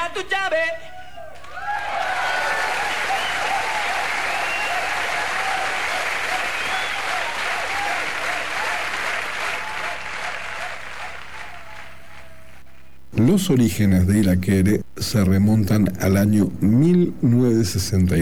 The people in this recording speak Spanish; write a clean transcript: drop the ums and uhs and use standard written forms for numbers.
tu llave. Los orígenes de Irakere se remontan al año 1962.